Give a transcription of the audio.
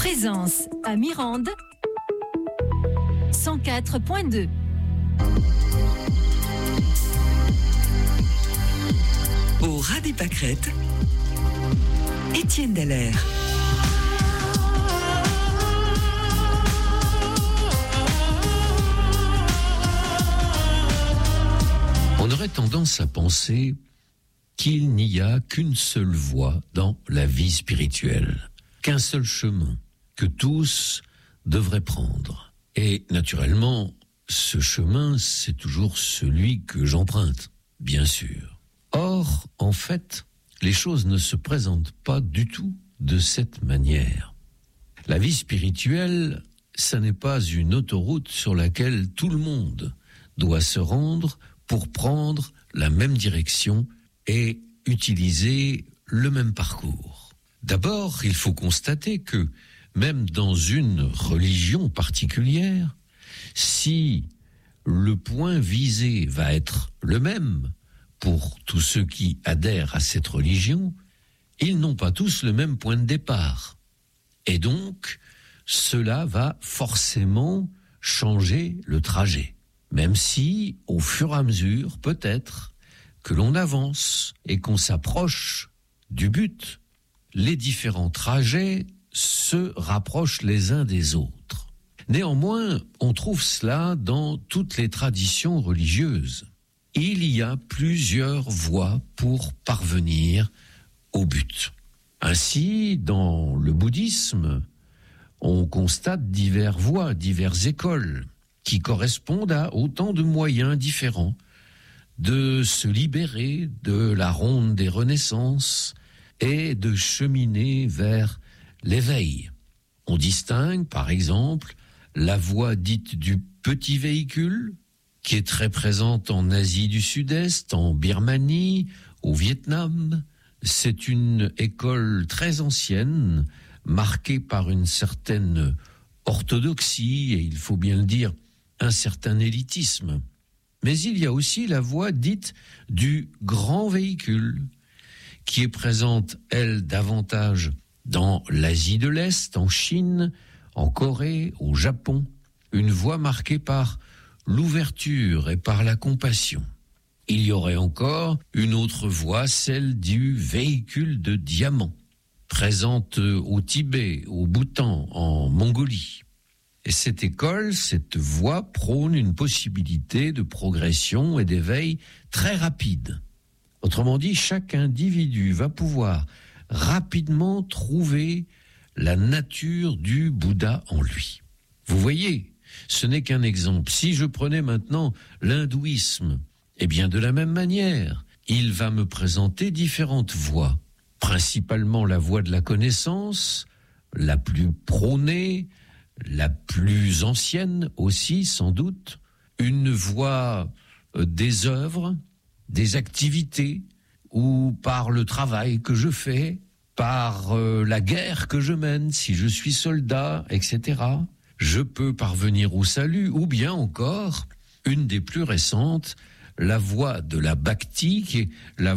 Présence à Mirande, 104.2. Au ras des pâquerettes, Étienne Dallaire. On aurait tendance à penser qu'il n'y a qu'une seule voie dans la vie spirituelle, qu'un seul chemin que tous devraient prendre. Et naturellement, ce chemin, c'est toujours celui que j'emprunte, bien sûr. Or, en fait, les choses ne se présentent pas du tout de cette manière. La vie spirituelle, ça n'est pas une autoroute sur laquelle tout le monde doit se rendre pour prendre la même direction et utiliser le même parcours. D'abord, il faut constater que même dans une religion particulière, si le point visé va être le même pour tous ceux qui adhèrent à cette religion, ils n'ont pas tous le même point de départ. Et donc, cela va forcément changer le trajet. Même si, au fur et à mesure, peut-être, que l'on avance et qu'on s'approche du but, les différents trajets se rapprochent les uns des autres. Néanmoins, on trouve cela dans toutes les traditions religieuses. Il y a plusieurs voies pour parvenir au but. Ainsi, dans le bouddhisme, on constate diverses voies, diverses écoles qui correspondent à autant de moyens différents de se libérer de la ronde des renaissances et de cheminer vers l'éveil. On distingue, par exemple, la voie dite du petit véhicule, qui est très présente en Asie du Sud-Est, en Birmanie, au Vietnam. C'est une école très ancienne, marquée par une certaine orthodoxie, et il faut bien le dire, un certain élitisme. Mais il y a aussi la voie dite du grand véhicule, qui est présente, elle, davantage dans l'Asie de l'Est, en Chine, en Corée, au Japon. Une voie marquée par l'ouverture et par la compassion. Il y aurait encore une autre voie, celle du véhicule de diamant, présente au Tibet, au Bhoutan, en Mongolie. Et cette école, cette voie prône une possibilité de progression et d'éveil très rapide. Autrement dit, chaque individu va pouvoir rapidement trouver la nature du Bouddha en lui. Vous voyez, ce n'est qu'un exemple. Si je prenais maintenant l'hindouisme, eh bien de la même manière, il va me présenter différentes voies. Principalement la voie de la connaissance, la plus prônée, la plus ancienne aussi, sans doute, une voie des œuvres, des activités, ou par le travail que je fais, par la guerre que je mène, si je suis soldat, etc. Je peux parvenir au salut, ou bien encore, une des plus récentes, la voie de la bhakti, qui est la